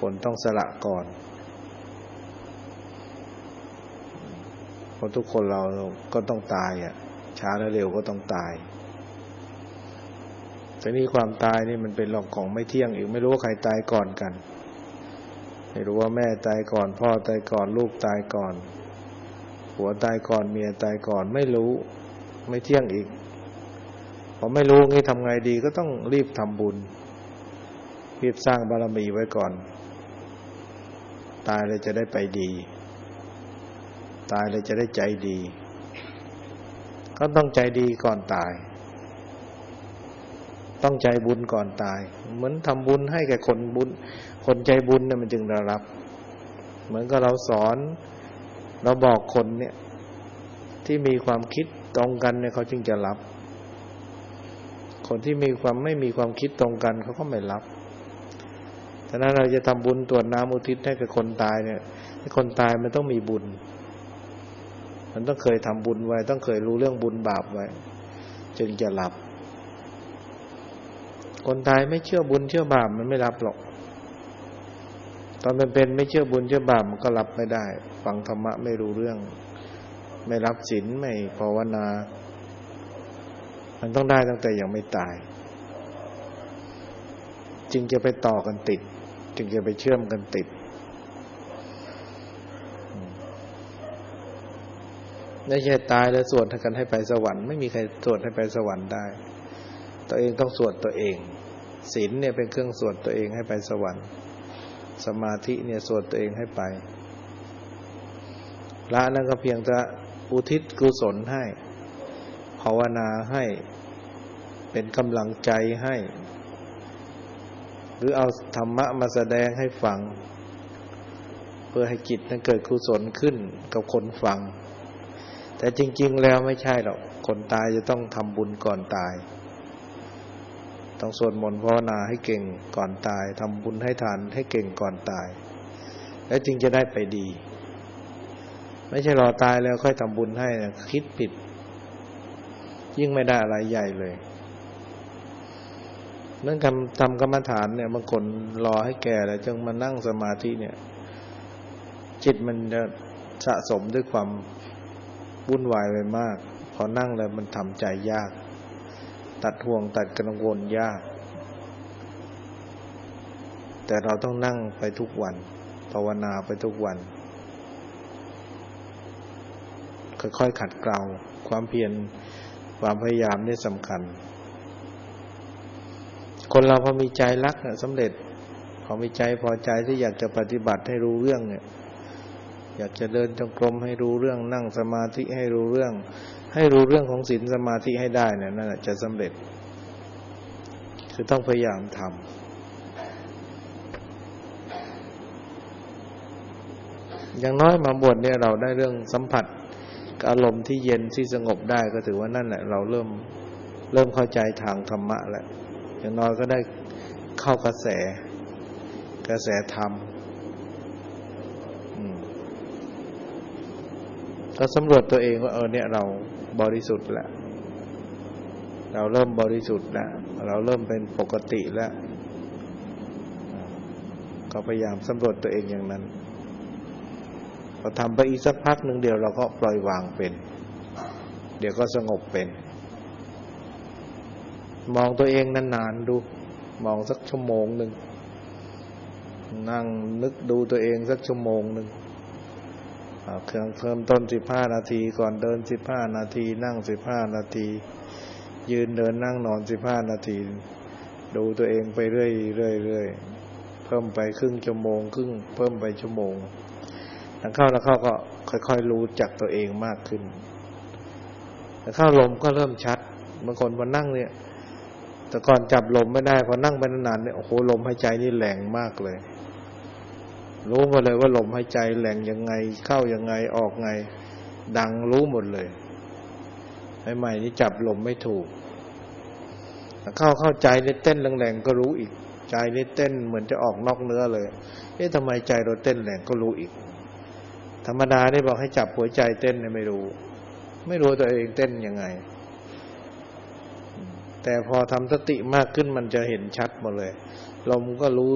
คนต้องสละก่อนเพราะทุกคนเราก็ต้องตายช้าหรือเร็วก็ต้องตายแต่นี่ความตายนี่มันเป็นเรื่องของไม่เที่ยงอีกไม่รู้ว่าใครตายก่อนกันไม่รู้ว่าแม่ตายก่อนพ่อตายก่อนลูกตายก่อนผัวตายก่อนเมียตายก่อนไม่รู้ไม่เที่ยงอีกพอไม่รู้งี้ทำไงดีก็ต้องรีบทำบุญรีบสร้างบารมีไว้ก่อนตายเลยจะได้ไปดีตายเลยจะได้ใจดีก็ต้องใจดีก่อนตายต้องใจบุญก่อนตายเหมือนทำบุญให้แก่คนบุญคนใจบุญเนี่ยมันจึงได้รับเหมือนกับเราสอนเราบอกคนเนี่ยที่มีความคิดตรงกันเนี่ยเขาจึงจะรับคนที่ไม่มีความคิดตรงกันเขาก็ไม่รับฉะนั้นเราจะทำบุญตรวจน้ำอุทิศให้กับคนตายเนี่ยให้คนตายมันต้องมีบุญมันต้องเคยทำบุญไว้ต้องเคยรู้เรื่องบุญบาปไว้จึงจะรับคนตายไม่เชื่อบุญเชื่อบาปมันไม่รับหรอกตอนเป็นไม่เชื่อบุญเชื่อบาปมันก็รับไม่ได้ฟังธรรมะไม่รู้เรื่องไม่รับศีลไม่ภาวนามันต้องได้ตั้งแต่ยังไม่ตายจึงจะไปต่อกันติดจึงจะไปเชื่อมกันติดไม่ใช่ตายแล้วสวดกันให้ไปสวรรค์ไม่มีใครสวดให้ไปสวรรค์ได้ตัวเองต้องสวดตัวเองศีลเนี่ยเป็นเครื่องสวดตัวเองให้ไปสวรรค์สมาธิเนี่ยสวดตัวเองให้ไปละนั่นก็เพียงจะอุทิศกุศลให้ภาวนาให้เป็นกำลังใจให้หรือเอาธรรมะมาแสดงให้ฟังเพื่อให้จิตนั้นเกิดกุศลขึ้นกับคนฟังแต่จริงๆแล้วไม่ใช่หรอกคนตายจะต้องทำบุญก่อนตายต้องสวดมนต์ภาวนาให้เก่งก่อนตายทำบุญให้ทานให้เก่งก่อนตายแล้วจึงจะได้ไปดีไม่ใช่รอตายแล้วค่อยทำบุญให้นะคิดผิดยิ่งไม่ได้อะไรใหญ่เลยเรื่องการทำกรรมฐานเนี่ยบางคนรอให้แก่แล้วจึงมานั่งสมาธิเนี่ยจิตมันจะสะสมด้วยความวุ่นวายไปมากพอนั่งแล้วมันทำใจยากตัดห่วงตัดกังวลยากแต่เราต้องนั่งไปทุกวันภาวนาไปทุกวันค่อยๆขัดเกลาความเพียรความพยายามนี่สำคัญคนเราพอมีใจรักเนี่ยสำเร็จพอมีใจพอใจที่อยากจะปฏิบัติให้รู้เรื่องเนี่ยอยากจะเดินจงกรมให้รู้เรื่องนั่งสมาธิให้รู้เรื่องของศีลสมาธิให้ได้เนี่ยนั่นแหละจะสำเร็จคือต้องพยายามทำอย่างน้อยมาบวชเนี่ยเราได้เรื่องสัมผัสอารมณ์ที่เย็นที่สงบได้ก็ถือว่านั่นแหละเราเริ่มเข้าใจทางธรรมะแล้วอย่างน้อยก็ได้เข้ากระแสธรรมก็สำรวจตัวเองว่าเนี่ยเราบริสุทธิ์แล้วเราเริ่มบริสุทธิ์แล้วเราเริ่มเป็นปกติแล้วก็พยายามสำรวจตัวเองอย่างนั้นพอทำไปอีกสักพักหนึ่งเดียวเราก็ปล่อยวางเป็นเดี๋ยวก็สงบเป็นมองตัวเองนานๆดูมองสักชั่วโมงนึงนั่งนึกดูตัวเองสักชั่วโมงนึงเครื่องเริ่มต้น15นาทีก่อนเดิน15นาทีนั่ง15นาทียืนเดินนั่งนอน15นาทีดูตัวเองไปเรื่อยๆเพิ่มไปครึ่งชั่วโมงครึ่งเพิ่มไปชั่วโมงแล้วเข้าก็ค่อยๆรู้จักตัวเองมากขึ้นแล้วเข้าลมก็เริ่มชัดบางคนพอนั่งเนี่ยแต่ก่อนจับลมไม่ได้พอนั่งไปนานๆเนี่ยโอ้โหลมหายใจนี่แรงมากเลยรู้หมดเลยว่าลมหายใจแรงยังไงเข้ายังไงออกไงดังรู้หมดเลยใหม่ๆนี่จับลมไม่ถูกเข้าใจนี่เต้นแรงๆก็รู้อีกใจนี่เต้นเหมือนจะออกนอกเนื้อเลยทำไมใจเราเต้นแรงก็รู้อีกธรรมดาได้บอกให้จับหัวใจเต้นเนี่ยไม่รู้ตัวเองเต้นยังไงแต่พอทำสติมากขึ้นมันจะเห็นชัดหมดเลยลมก็รู้